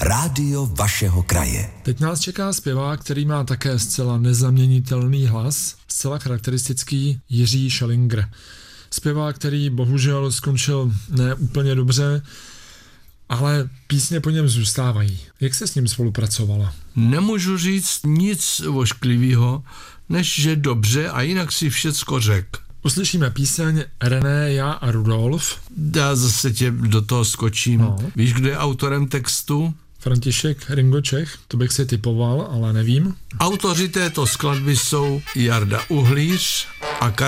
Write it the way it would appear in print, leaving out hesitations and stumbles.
Rádio vašeho kraje. Teď nás čeká zpěvák, který má také zcela nezaměnitelný hlas, zcela charakteristický Jiří Schellinger. Zpěvák, který bohužel skončil ne úplně dobře, ale písně po něm zůstávají. Jak se s ním spolupracovala? Nemůžu říct nic ošklivého, než že dobře a jinak si všecko řek. Uslyšíme píseň René, já a Rudolf. Já zase tě do toho skočím. No. Víš, kdo je autorem textu? František Ringo Čech, to bych si typoval, ale nevím. Autoři této skladby jsou Jarda Uhlíř a